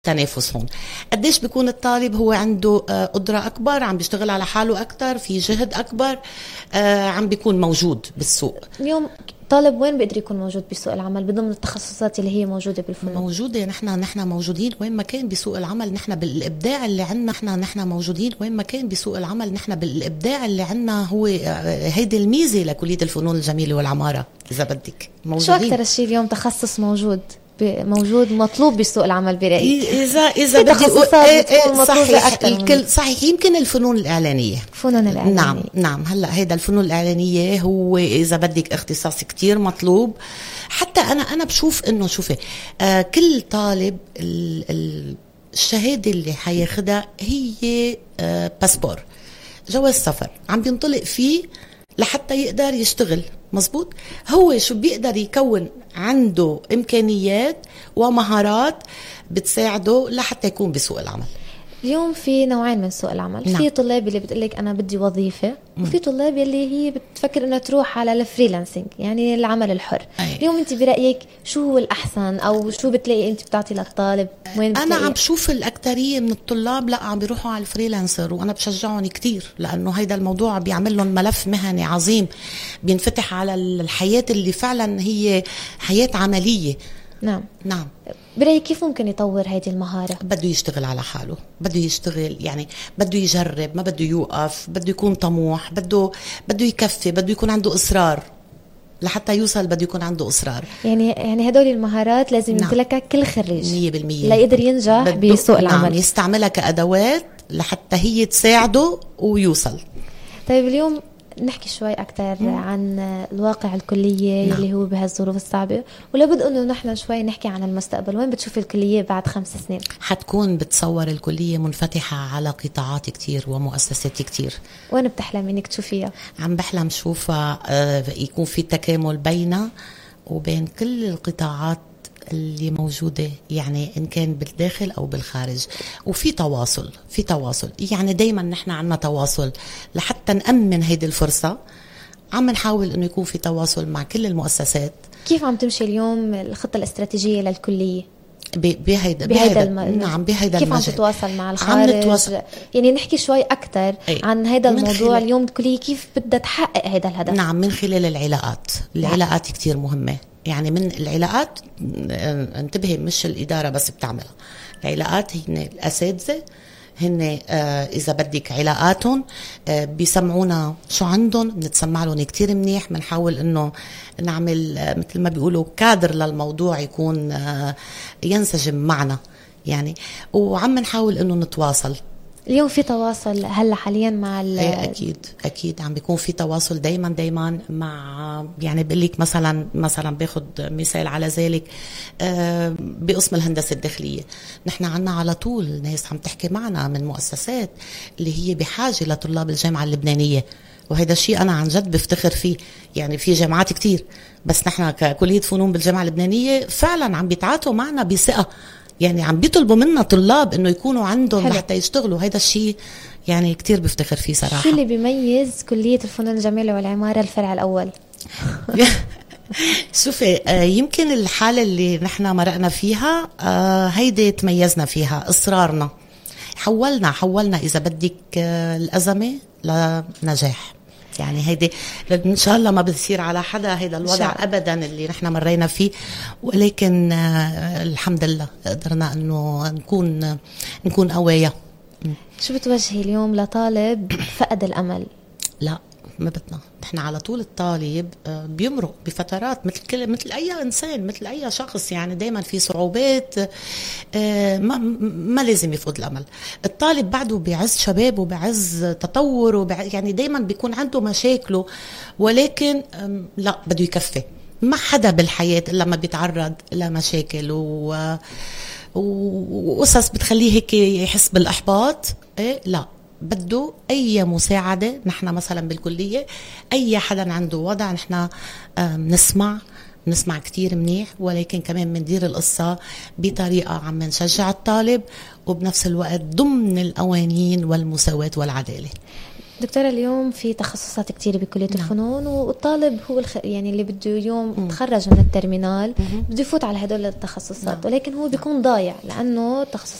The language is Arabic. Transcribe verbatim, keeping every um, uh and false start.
تنافس هون. قديش بيكون الطالب هو عنده قدرة أكبر، عم بيشتغل على حاله أكتر، في جهد أكبر، عم بيكون موجود بالسوق. اليوم طالب وين بيقدر يكون موجود بسوق العمل بضمن التخصصات اللي هي موجودة بالفنون؟ موجودة، نحن نحن موجودين وين ما كان بسوق العمل، نحن بالإبداع اللي عنا، نحن نحن موجودين وين ما كان بسوق العمل، نحن بالإبداع اللي عنا. هو هيدي الميزة لكلية الفنون الجميلة والعمارة إذا بدك. موجودين. شو أكتر الشيء اليوم تخصص موجود موجود مطلوب بسوق العمل برأيك؟ إذا إذا بدي أقول صحيح الكل صحيح، يمكن الفنون الإعلانية. فنون الإعلانية نعم نعم. هلا هيدا الفنون الإعلانية هو إذا بدك اختصاص كتير مطلوب. حتى أنا أنا بشوف إنه شوفي آه كل طالب ال ال الشهادة اللي حياخدها هي آه باسبور، جواز سفر، عم بينطلق فيه لحتى يقدر يشتغل. مزبوط. هو شو بيقدر يكون عنده إمكانيات ومهارات بتساعده لحتى يكون بسوق العمل. اليوم في نوعين من سوق العمل. نعم. في طلاب اللي بتقلك أنا بدي وظيفة، وفي طلاب اللي هي بتفكر إنها تروح على الفريلانسينج، يعني العمل الحر. أي. اليوم أنت برأيك شو هو الأحسن، أو شو بتلاقي أنت بتعطي للطالب؟ وين أنا عم بشوف الأكترية من الطلاب لا عم بيروحوا على الفريلانسر، وأنا بشجعهم كتير، لأنه هيدا الموضوع بيعمل لهم ملف مهني عظيم بينفتح على الحياة اللي فعلا هي حياة عملية. نعم نعم. برأيك كيف ممكن يطور هذه المهارة؟ بده يشتغل على حاله، بده يشتغل، يعني بده يجرب، ما بده يوقف، بده يكون طموح، بده بده يكفي، بده يكون عنده إصرار لحتى يوصل، بده يكون عنده إصرار. يعني يعني هدول المهارات لازم نعم. يمتلكها كل خريج مية بالمية لا يقدر ينجح بسوق العمل. نعم. يستعملها كأدوات لحتى هي تساعده ويوصل. طيب اليوم نحكي شوي أكتر مم. عن الواقع الكلية. نعم. اللي هو بهالظروف الصعبة، ولابد أنه نحن شوي نحكي عن المستقبل. وين بتشوف الكلية بعد خمس سنين؟ حتكون بتصور الكلية منفتحة على قطاعات كتير ومؤسسات كتير. وين بتحلم إنك تشوفيها؟ عم بحلم شوفها يكون في تكامل بينها وبين كل القطاعات اللي موجودة، يعني إن كان بالداخل أو بالخارج، وفي تواصل في تواصل يعني دايما نحن عنا تواصل لحتى نأمن هيدي الفرصة. عم نحاول إنه يكون في تواصل مع كل المؤسسات. كيف عم تمشي اليوم الخطة الاستراتيجية للكلية بهيدا بهيدا الم... نعم بهيدا كيف المجال؟ عم تتواصل مع الخارج؟ يعني نحكي شوي أكتر عن هذا الموضوع. خلال... اليوم الكلية كيف بدها تحقق هذا الهدف؟ نعم، من خلال العلاقات. العلاقات نعم. كتير مهمة. يعني من العلاقات انتبهي، مش الإدارة بس بتعملها، العلاقات هن الأساتذة، هن آه إذا بدك علاقاتهم آه بيسمعونا شو عندهم، بنتسمع لهم كتير منيح، بنحاول إنه نعمل آه مثل ما بيقولوا كادر للموضوع يكون آه ينسجم معنا يعني، وعم نحاول إنه نتواصل. اليوم في تواصل هلا حاليا مع اكيد اكيد عم بيكون في تواصل دايما دايما مع، يعني بقول لك مثلا مثلا باخذ مثال على ذلك آه بقسم الهندسه الداخليه، نحن عنا على طول ناس عم تحكي معنا من مؤسسات اللي هي بحاجه لطلاب الجامعه اللبنانيه، وهذا الشيء انا عن جد بفتخر فيه. يعني في جامعات كتير، بس نحن ككليه فنون بالجامعه اللبنانيه فعلا عم بيتعاطوا معنا بثقه، يعني عم بيطلبوا منا طلاب انه يكونوا عندهم لحتى يشتغلوا. هيدا الشيء يعني كتير بفتخر فيه صراحة. شو اللي بيميز كلية الفنون الجميلة والعمارة الفرع الأول؟ شوفي آه يمكن الحالة اللي نحن مرقنا فيها آه هيدي تميزنا فيها، إصرارنا. حولنا حولنا إذا بدك آه الأزمة لنجاح. يعني هيدي ان شاء الله ما بتصير على حدا هيدا الوضع ابدا اللي نحن مرينا فيه، ولكن آه الحمد لله قدرنا انه نكون نكون قوية. شو بتوجهي اليوم لطالب فقد الامل؟ لا ما بدنا، نحن على طول الطالب بيمرق بفترات مثل كل مثل اي انسان، مثل اي شخص، يعني دائما في صعوبات، ما ما لازم يفقد الامل. الطالب بعده بعز شباب وبعز تطور وبعز، يعني دائما بيكون عنده مشاكله، ولكن لا بده يكفي. ما حدا بالحياه الا لما بيتعرض لمشاكل و وقصص بتخليه هيك يحس بالاحباط. إيه لا، بده أي مساعدة. نحن مثلا بالكلية أي حدا عنده وضع نحن نسمع نسمع كتير منيح، ولكن كمان مندير القصة بطريقة عم نشجع الطالب، وبنفس الوقت ضمن القوانين والمساواة والعدالة. دكتورة اليوم في تخصصات كتير بكلية نعم. الفنون، والطالب هو الخ... يعني اللي بده يوم م. تخرج من الترمينال بده يفوت على هدول التخصصات، نعم. ولكن هو بيكون ضايع لأنه تخصصات